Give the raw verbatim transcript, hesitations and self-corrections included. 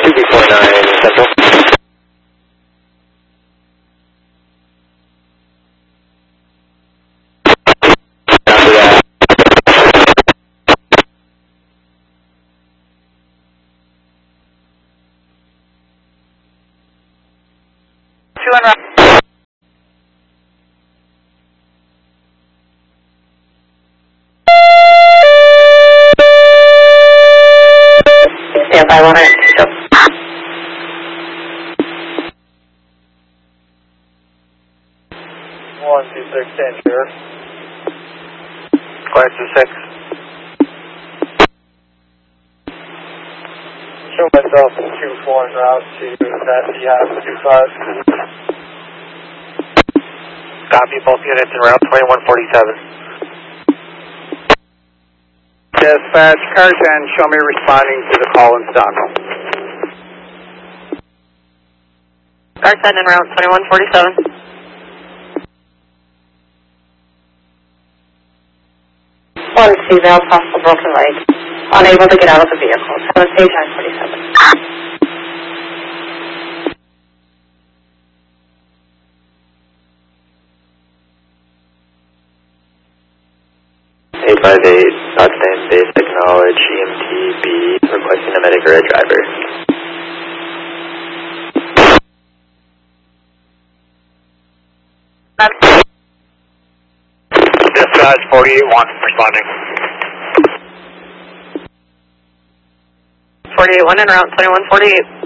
two B four nine Central. After that. Two and route. Stand by one hundred two. one two six, stand here. one two six. Show myself in two four en route to that D half two five. Copy, both units en route, twenty-one forty-seven. Dispatch, Carson, show me responding to the call in Stockholm. Carson en route, twenty-one forty-seven. One female, possible broken leg. Unable to get out of the vehicle. Have a stage nine forty-seven. eight five eight, South Same Base, acknowledge E M T B, requesting a medic or a driver. Dispatch forty-eight one, responding. forty-eight one en route, twenty-one forty-eight.